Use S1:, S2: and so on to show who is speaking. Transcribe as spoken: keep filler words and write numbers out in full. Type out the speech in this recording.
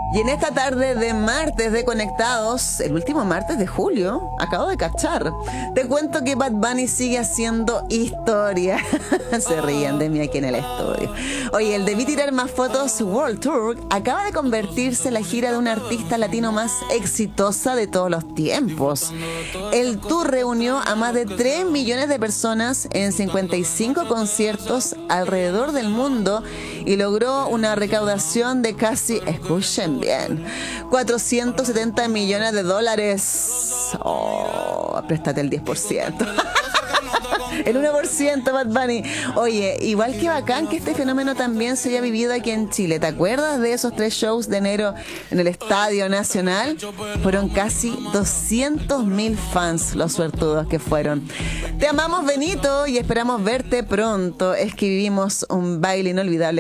S1: Y en esta tarde de martes de Conectados, el último martes de julio, acabo de cachar, te cuento que Bad Bunny sigue haciendo historia. Se ríen de mí aquí en el estudio. Oye, el Debí Tirar Más Fotos World Tour acaba de convertirse en la gira de un artista latino más exitosa de todos los tiempos. El tour reunió a más de tres millones de personas en cincuenta y cinco conciertos alrededor del mundo y logró una recaudación de casi, escuchen bien, cuatrocientos setenta millones de dólares. Oh, préstate el diez por ciento. El uno por ciento, Bad Bunny. Oye, igual que bacán que este fenómeno también se haya vivido aquí en Chile. ¿Te acuerdas de esos tres shows de enero en el Estadio Nacional? Fueron casi doscientos mil fans los suertudos que fueron. Te amamos, Benito, y esperamos verte pronto. Es que vivimos un baile inolvidable